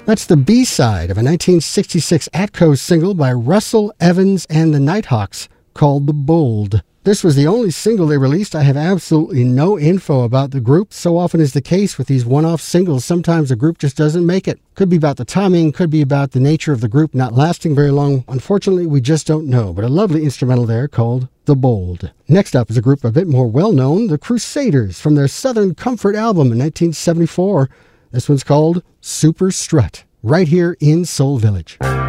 That's the B-side of a 1966 Atco single by Russell Evans and the Nighthawks called The Bold. This was the only single they released. I have absolutely no info about the group. So often is the case with these one-off singles, sometimes a group just doesn't make it. Could be about the timing, could be about the nature of the group not lasting very long. Unfortunately, we just don't know, but a lovely instrumental there called The Bold. Next up is a group a bit more well-known, the Crusaders, from their Southern Comfort album in 1974. This one's called Super Strut, right here in Soul Village.